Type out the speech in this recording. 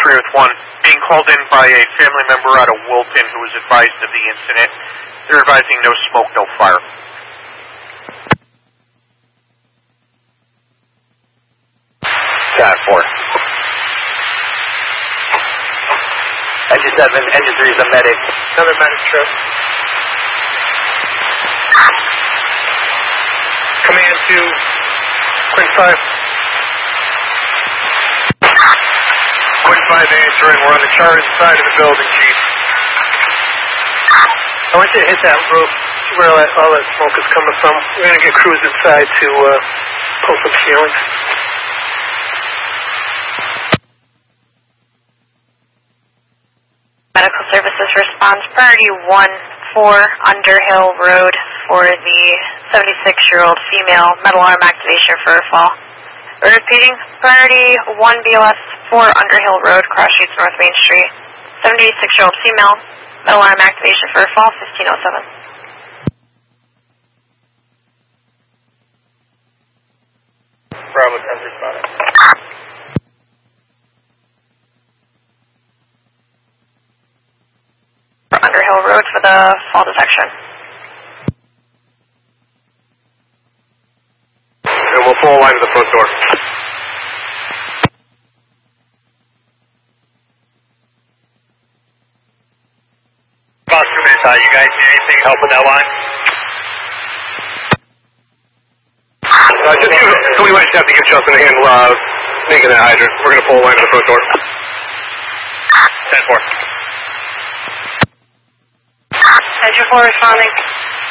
3 with 1, being called in by a family member out of Wilton who was advised of the incident. They're advising no smoke, no fire. Cat 4. Engine 7, Engine 3 is a medic. Another medic trip. Command to Quinn 5. Quinn 5 answering. We're on the charted side of the building, Chief. I want you to hit that roof where all that smoke is coming from. We're going to get crews inside to pull some ceilings. Medical Services response, priority 1-4 Underhill Road for the 76-year-old female, metal arm activation for a fall. We're repeating, priority 1 BLS 4 Underhill Road, Cross Streets, North Main Street, 76-year-old female, metal arm activation for a fall, 1507. Bravo 10 responding. Underhill Road for the fall detection. And we'll pull a line to the front door. Fox from inside, you guys need anything help with that line? We might just have to give Justin a hand making that hydrant. We're going to pull a line to the front door. 10-4. Engine 4 responding.